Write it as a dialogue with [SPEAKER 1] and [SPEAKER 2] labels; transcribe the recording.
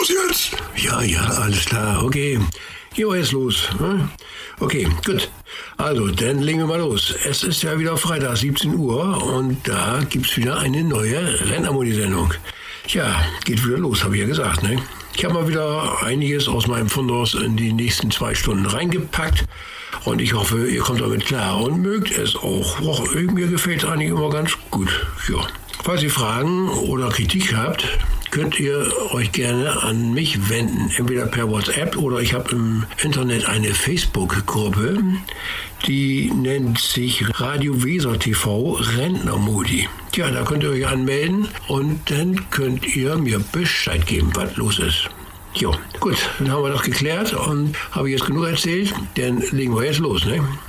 [SPEAKER 1] los jetzt? Ja, alles klar, okay. Jo, jetzt los. Ne? Okay, gut. Also, dann legen wir mal los. Es ist ja wieder Freitag, 17 Uhr und da gibt's wieder eine neue Rennermodi-Sendung. Ja, geht wieder los, habe ich ja gesagt, ne? Ich habe mal wieder einiges aus meinem Fundus in die nächsten 2 Stunden reingepackt und ich hoffe, ihr kommt damit klar und mögt es auch. Och, mir gefällt es eigentlich immer ganz gut. Ja. Falls ihr Fragen oder Kritik habt, könnt ihr euch gerne an mich wenden, entweder per WhatsApp oder ich habe im Internet eine Facebook-Gruppe, die nennt sich Radio Weser TV Rentnermodi. Tja, da könnt ihr euch anmelden und dann könnt ihr mir Bescheid geben, was los ist. Jo, gut, dann haben wir das geklärt und habe ich jetzt genug erzählt, dann legen wir jetzt los, ne?